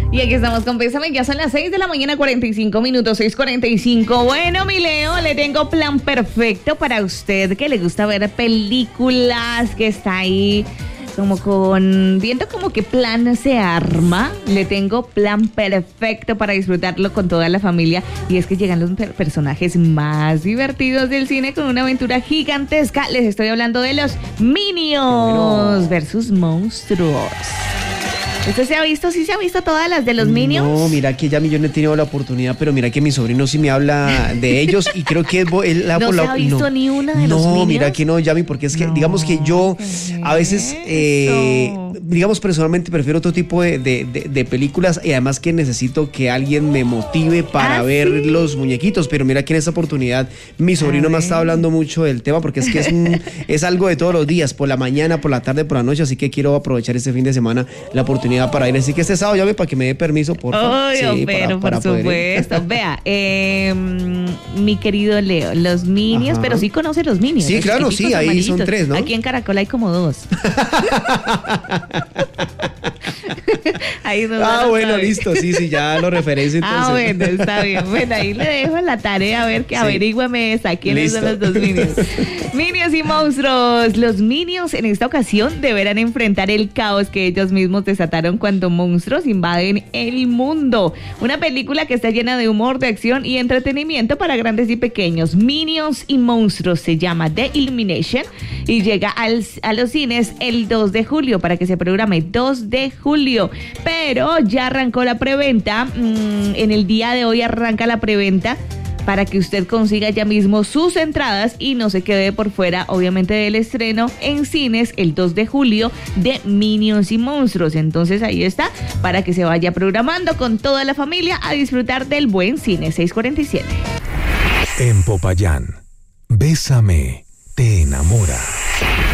Y aquí estamos con Pésame, ya son las 6 de la mañana, 45 minutos, 6:45. Bueno, mi Leo, le tengo plan perfecto para usted que le gusta ver películas, que está ahí viendo como que plan se arma. Le tengo plan perfecto para disfrutarlo con toda la familia. Y es que llegan los personajes más divertidos del cine con una aventura gigantesca. Les estoy hablando de los Minions versus monstruos. ¿Usted se ha visto? ¿Sí se ha visto todas las de los Minions? No, mira que yo no he tenido la oportunidad, pero mira que mi sobrino sí me habla de ellos y creo que él ¿No se ha visto ni una de los Minions? No, mira que no, Yami, porque es que digamos que yo a veces, digamos personalmente prefiero otro tipo de películas y además que necesito que alguien me motive para ver los muñequitos, pero mira que en esta oportunidad mi sobrino me está hablando mucho del tema porque es que es algo de todos los días, por la mañana, por la tarde, por la noche, así que quiero aprovechar este fin de semana la oportunidad para ir, así que este sábado llame para que me dé permiso, por favor. Sí, pero por supuesto. Vea, mi querido Leo, los Minions, pero sí conoce los Minions. Sí, claro, sí, ahí amaritos. son 3, ¿no? Aquí en Caracol hay como 2. Ahí bueno, listo, sí, ya lo referencio entonces. Bueno, está bien. Bueno, ahí le dejo la tarea a ver que averígüeme esa, quiénes son los 2 Minions. Minions y monstruos. Los Minions en esta ocasión deberán enfrentar el caos que ellos mismos desataron cuando monstruos invaden el mundo. Una película que está llena de humor, de acción y entretenimiento para grandes y pequeños. Minions y monstruos se llama The Illumination y llega a los cines el 2 de julio para que se programe 2 de julio. Pero ya arrancó la preventa. En el día de hoy arranca la preventa para que usted consiga ya mismo sus entradas y no se quede por fuera, obviamente, del estreno en cines el 2 de julio de Minions y Monstruos. Entonces ahí está, para que se vaya programando con toda la familia a disfrutar del buen cine. 6:47. En Popayán, Bésame, te enamora.